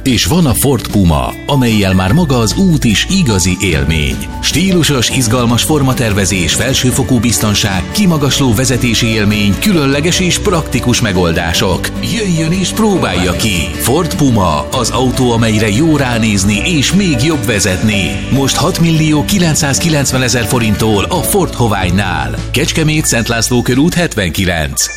és van a Ford Puma, amellyel már maga az út is igazi élmény. Stílusos, izgalmas formatervezés, felsőfokú biztonság, kimagasló vezetési élmény, különleges és praktikus megoldások. Jöjjön és próbálja ki! Ford Puma, az autó, amelyre jó ránézni és még jobb vezetni. Most 6.990.000 forinttól a Ford Hoványnál. Kecskemét, Szent László körút 79.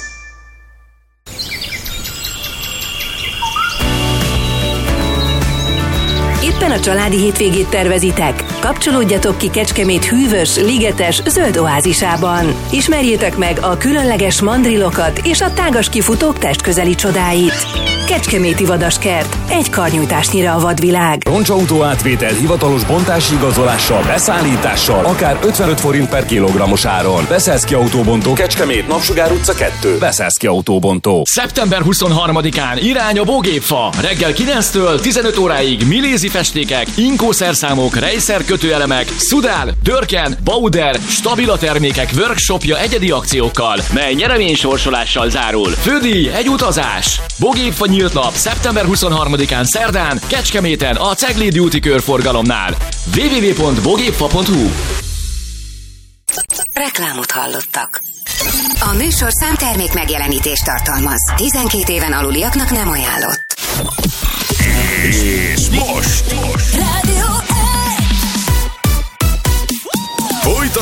Éppen a családi hétvégét tervezitek? Kapcsolódjatok ki Kecskemét hűvös, ligetes, zöld oázisában. Ismerjétek meg a különleges mandrilokat és a tágas kifutók testközeli csodáit. Kecskeméti Vadaskert, egy karnyújtásnyira a vadvilág. Roncsautó átvétel hivatalos bontási igazolással, beszállítással, akár 55 forint per kilogrammos áron. Beszélszki Autóbontó, Kecskemét, Napsugár utca 2. Beszélszki Autóbontó. Szeptember 23-án irány a Bogépfa. Reggel 9-től 15 óráig milézi festékek, inkószerszámok, rejszer kötőelemek, Szudál, Dörken, Bauder, Stabila termékek workshopja egyedi akciókkal, mely nyereménysorsolással zárul. Fődíj egy utazás. Bogépfa nyílt nap szeptember 23-án szerdán Kecskeméten a Cegléd úti körforgalomnál. www.bogépfa.hu. Reklámot hallottak. A műsor számtermék megjelenítést tartalmaz. 12 éven aluliaknak nem ajánlott. És most! Rádió